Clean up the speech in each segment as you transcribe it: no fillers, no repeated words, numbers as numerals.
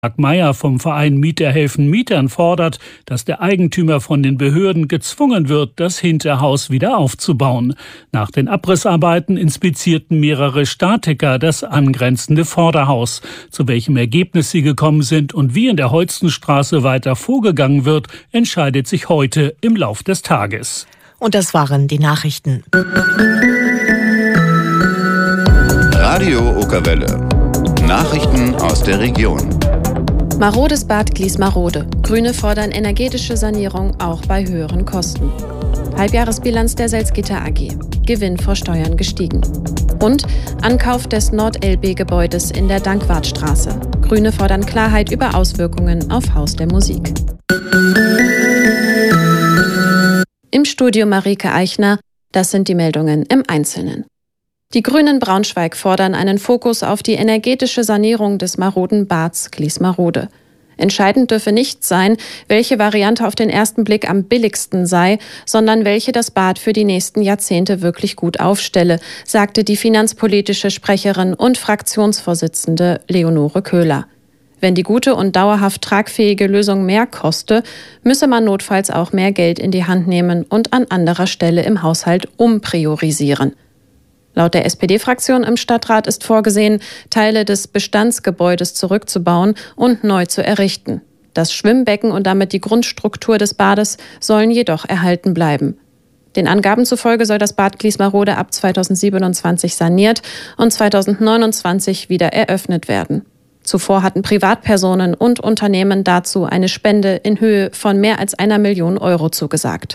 Marc Meyer vom Verein Mieter helfen Mietern fordert, dass der Eigentümer von den Behörden gezwungen wird, das Hinterhaus wieder aufzubauen. Nach den Abrissarbeiten inspizierten mehrere Statiker das angrenzende Vorderhaus. Zu welchem Ergebnis sie gekommen sind und wie in der Holstenstraße weiter vorgegangen wird, entscheidet sich heute im Lauf des Tages. Und das waren die Nachrichten. Radio Okerwelle. Nachrichten aus der Region. Marodes Bad Gliesmarode. Grüne fordern energetische Sanierung auch bei höheren Kosten. Halbjahresbilanz der Salzgitter AG. Gewinn vor Steuern gestiegen. Und Ankauf des Nord-LB-Gebäudes in der Dankwartstraße. Grüne fordern Klarheit über Auswirkungen auf Haus der Musik. Im Studio Marike Eichner. Das sind die Meldungen im Einzelnen. Die Grünen Braunschweig fordern einen Fokus auf die energetische Sanierung des maroden Bads Gliesmarode. Entscheidend dürfe nicht sein, welche Variante auf den ersten Blick am billigsten sei, sondern welche das Bad für die nächsten Jahrzehnte wirklich gut aufstelle, sagte die finanzpolitische Sprecherin und Fraktionsvorsitzende Leonore Köhler. Wenn die gute und dauerhaft tragfähige Lösung mehr koste, müsse man notfalls auch mehr Geld in die Hand nehmen und an anderer Stelle im Haushalt umpriorisieren. Laut der SPD-Fraktion im Stadtrat ist vorgesehen, Teile des Bestandsgebäudes zurückzubauen und neu zu errichten. Das Schwimmbecken und damit die Grundstruktur des Bades sollen jedoch erhalten bleiben. Den Angaben zufolge soll das Bad Gliesmarode ab 2027 saniert und 2029 wieder eröffnet werden. Zuvor hatten Privatpersonen und Unternehmen dazu eine Spende in Höhe von mehr als 1 Million Euro zugesagt.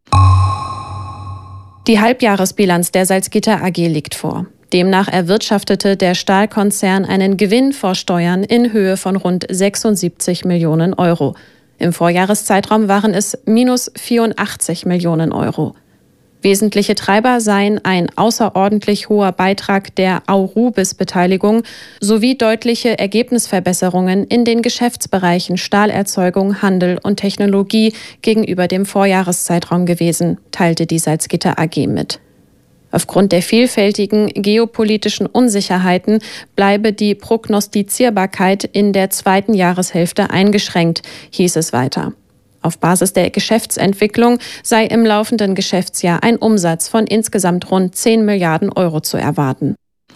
Die Halbjahresbilanz der Salzgitter AG liegt vor. Demnach erwirtschaftete der Stahlkonzern einen Gewinn vor Steuern in Höhe von rund 76 Millionen Euro. Im Vorjahreszeitraum waren es minus 84 Millionen Euro. Wesentliche Treiber seien ein außerordentlich hoher Beitrag der Aurubis-Beteiligung sowie deutliche Ergebnisverbesserungen in den Geschäftsbereichen Stahlerzeugung, Handel und Technologie gegenüber dem Vorjahreszeitraum gewesen, teilte die Salzgitter AG mit. Aufgrund der vielfältigen geopolitischen Unsicherheiten bleibe die Prognostizierbarkeit in der zweiten Jahreshälfte eingeschränkt, hieß es weiter. Auf Basis der Geschäftsentwicklung sei im laufenden Geschäftsjahr ein Umsatz von insgesamt rund 10 Milliarden Euro zu erwarten.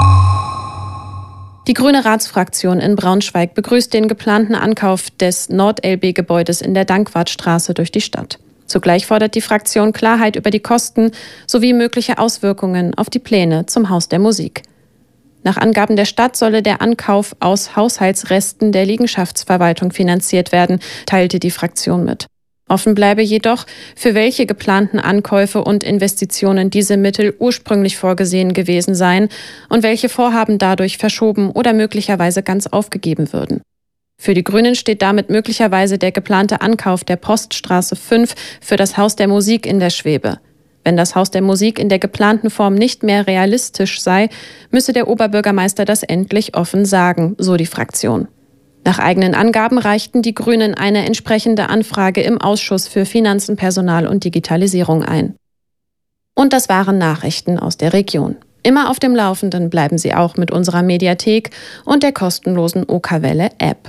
Die Grüne Ratsfraktion in Braunschweig begrüßt den geplanten Ankauf des Nord-LB-Gebäudes in der Dankwartstraße durch die Stadt. Zugleich fordert die Fraktion Klarheit über die Kosten sowie mögliche Auswirkungen auf die Pläne zum Haus der Musik. Nach Angaben der Stadt solle der Ankauf aus Haushaltsresten der Liegenschaftsverwaltung finanziert werden, teilte die Fraktion mit. Offen bleibe jedoch, für welche geplanten Ankäufe und Investitionen diese Mittel ursprünglich vorgesehen gewesen seien und welche Vorhaben dadurch verschoben oder möglicherweise ganz aufgegeben würden. Für die Grünen steht damit möglicherweise der geplante Ankauf der Poststraße 5 für das Haus der Musik in der Schwebe. Wenn das Haus der Musik in der geplanten Form nicht mehr realistisch sei, müsse der Oberbürgermeister das endlich offen sagen, so die Fraktion. Nach eigenen Angaben reichten die Grünen eine entsprechende Anfrage im Ausschuss für Finanzen, Personal und Digitalisierung ein. Und das waren Nachrichten aus der Region. Immer auf dem Laufenden bleiben Sie auch mit unserer Mediathek und der kostenlosen Okerwelle-App.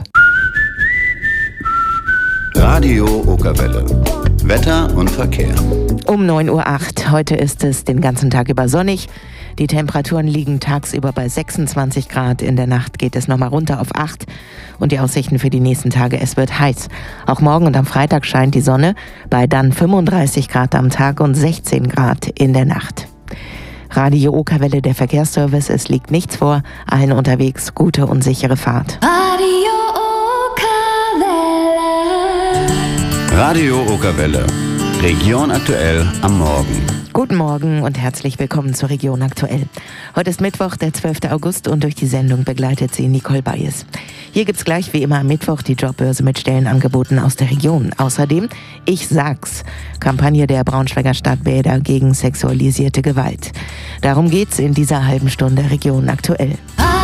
Radio Okerwelle. Wetter und Verkehr. Um 9:08 Uhr. Heute ist es den ganzen Tag über sonnig. Die Temperaturen liegen tagsüber bei 26 Grad. In der Nacht geht es nochmal runter auf 8. Und die Aussichten für die nächsten Tage, es wird heiß. Auch morgen und am Freitag scheint die Sonne bei dann 35 Grad am Tag und 16 Grad in der Nacht. Radio Okerwelle, der Verkehrsservice, es liegt nichts vor. Allen unterwegs gute und sichere Fahrt. Radio Okerwelle. Radio Okerwelle. Region aktuell am Morgen. Guten Morgen und herzlich willkommen zur Region aktuell. Heute ist Mittwoch, der 12. August und durch die Sendung begleitet sie Nicole Bayes. Hier gibt's gleich wie immer am Mittwoch die Jobbörse mit Stellenangeboten aus der Region. Außerdem Ich sag's, Kampagne der Braunschweiger Stadtbäder gegen sexualisierte Gewalt. Darum geht's in dieser halben Stunde Region aktuell.